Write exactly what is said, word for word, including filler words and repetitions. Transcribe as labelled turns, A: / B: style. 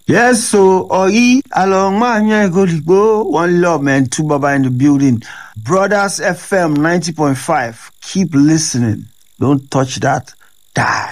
A: Yes, so Oi along my go one love man, two baba in the building. Brothers F M ninety point five. Keep listening. Don't touch that. Die.